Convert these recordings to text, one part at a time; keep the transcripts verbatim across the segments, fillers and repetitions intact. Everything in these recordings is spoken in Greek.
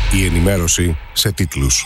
Η ενημέρωση σε τίτλους.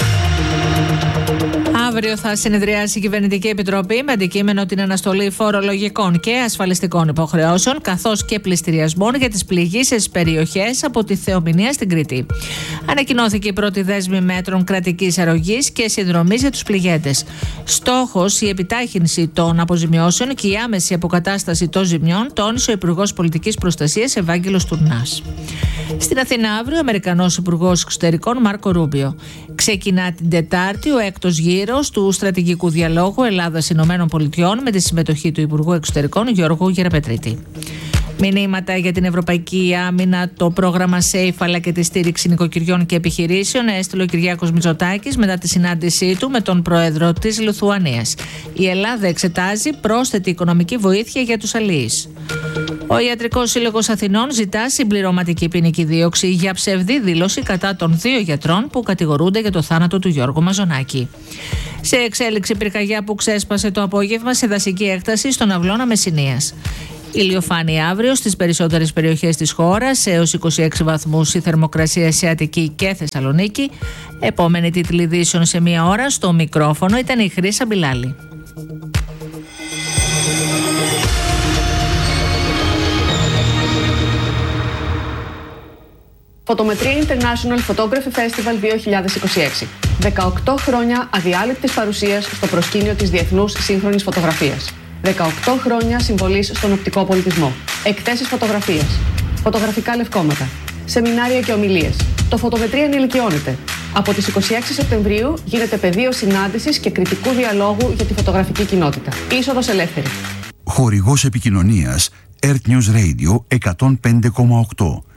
Αύριο θα συνεδριάσει η Κυβερνητική Επιτροπή με αντικείμενο την αναστολή φορολογικών και ασφαλιστικών υποχρεώσεων, καθώς και πληστηριασμών για τις πληγείσες περιοχές από τη Θεομηνία στην Κρήτη. Ανακοινώθηκε η πρώτη δέσμη μέτρων κρατικής αρρωγής και συνδρομής για τους πληγέντες. Στόχος η επιτάχυνση των αποζημιώσεων και η άμεση αποκατάσταση των ζημιών, τόνισε ο Υπουργός Πολιτικής Προστασίας Ευάγγελος Τουρνάς. Στην Αθήνα αύριο, ο Αμερικανός Υπουργός Εξωτερικών Μάρκο Ρούμπιο. Ξεκινά την Τετάρτη ο έκτος γύρος του στρατηγικού διαλόγου Ελλάδας-Ηνωμένων Πολιτειών με τη συμμετοχή του Υπουργού Εξωτερικών Γιώργου Γεραπετρίτη. Μηνύματα για την Ευρωπαϊκή Άμυνα, το πρόγραμμα SAFE αλλά και τη στήριξη νοικοκυριών και επιχειρήσεων έστειλε ο Κυριάκος Μητσοτάκης μετά τη συνάντησή του με τον πρόεδρο της Λιθουανίας. Η Ελλάδα εξετάζει πρόσθετη οικονομική βοήθεια για τους αλλοίς. Ο Ιατρικός Σύλλογος Αθηνών ζητά συμπληρωματική ποινική δίωξη για ψευδή δήλωση κατά των δύο γιατρών που κατηγορούνται για το θάνατο του Γιώργου Μαζονάκη. Σε εξέλιξη πυρκαγιά που ξέσπασε το απόγευμα σε δασική έκταση στον Αυλώνα Μεσσηνίας. Ηλιοφάνεια αύριο στις περισσότερες περιοχές της χώρας, έως είκοσι έξι βαθμούς η θερμοκρασία σε Αττική και Θεσσαλονίκη. Επόμενη τίτλη ειδήσεων σε μία ώρα, στο μικρόφωνο ήταν η Χρύσα Μπιλάλη. Φωτομετρία International Photography Festival δύο χιλιάδες είκοσι έξι. δεκαοκτώ χρόνια αδιάλειπτης παρουσίας στο προσκήνιο της διεθνούς σύγχρονης φωτογραφίας. δεκαοκτώ χρόνια συμβολής στον οπτικό πολιτισμό. Εκθέσεις φωτογραφίας. Φωτογραφικά λευκόματα. Σεμινάρια και ομιλίες. Το Φωτομετρία ενηλικιώνεται. Από τις είκοσι έξι Σεπτεμβρίου γίνεται πεδίο συνάντησης και κριτικού διαλόγου για τη φωτογραφική κοινότητα. Είσοδος ελεύθερη. Χορηγός επικοινωνίας Earth News Radio εκατόν πέντε κόμμα οκτώ.